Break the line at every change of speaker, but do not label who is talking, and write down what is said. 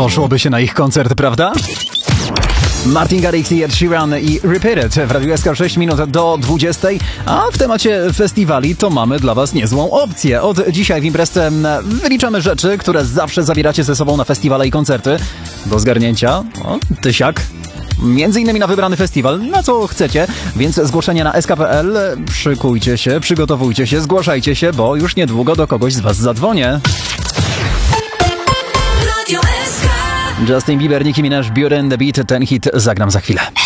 Poszłoby się na ich koncert, prawda? Martin Garrix i Ed Sheeran i Repeat It w Radiu SK 6 minut do 20, a w temacie festiwali to mamy dla Was niezłą opcję. Od dzisiaj w imprezce wyliczamy rzeczy, które zawsze zabieracie ze sobą na festiwale i koncerty. Do zgarnięcia, tysiak. Między innymi na wybrany festiwal, na co chcecie, więc zgłoszenia na sk.pl, szykujcie się, przygotowujcie się, zgłaszajcie się, bo już niedługo do kogoś z Was zadzwonię. Justin Bieber, Nicki Minaj, Beauty and the Beat, ten hit zagram za chwilę.